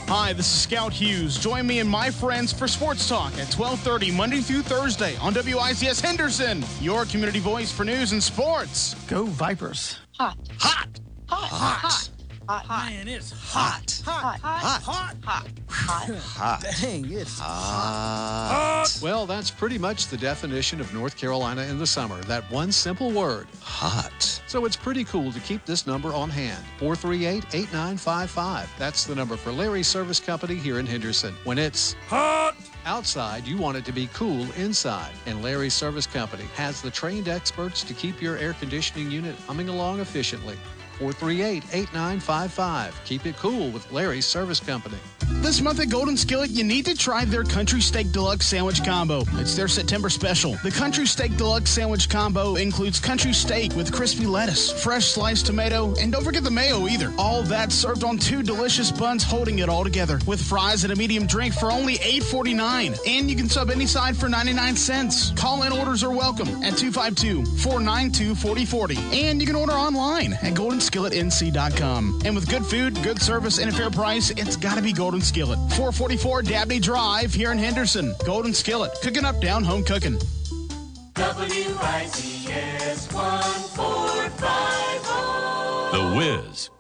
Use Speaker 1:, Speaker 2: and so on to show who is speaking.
Speaker 1: Hi, this is Scout Hughes. Join me and my friends for Sports Talk at 12:30 Monday through Thursday on WICS Henderson, your community voice for news and sports.
Speaker 2: Go Vipers.
Speaker 3: Hot.
Speaker 1: Hot.
Speaker 3: Hot. Hot. Hot.
Speaker 4: Man, it's hot.
Speaker 3: Hot. Hot. Hot. Hot.
Speaker 5: Hot.
Speaker 4: Dang, it's
Speaker 5: Hot.
Speaker 6: Well, that's pretty much the definition of North Carolina in the summer. That one simple word.
Speaker 5: Hot.
Speaker 6: So it's pretty cool to keep this number on hand. 438-8955. That's the number for Larry's Service Company here in Henderson. When it's
Speaker 4: hot.
Speaker 6: outside, you want it to be cool inside. And Larry's Service Company has the trained experts to keep your air conditioning unit humming along efficiently. 438-8955. Keep it cool with Larry's Service Company.
Speaker 1: This month at Golden Skillet, you need to try their Country Steak Deluxe Sandwich Combo. It's their September special. The Country Steak Deluxe Sandwich Combo includes country steak with crispy lettuce, fresh sliced tomato, and don't forget the mayo either. All that served on 2 delicious buns holding it all together with fries and a medium drink for only $8.49. And you can sub any side for 99 cents. Call-in orders are welcome at 252-492-4040. And you can order online at GoldenSkilletNC.com. And with good food, good service, and a fair price, it's got to be Golden Skillet. 444 Dabney Drive here in Henderson. Golden Skillet. Cooking up down home cooking.
Speaker 7: WICS 1450.
Speaker 8: The Wiz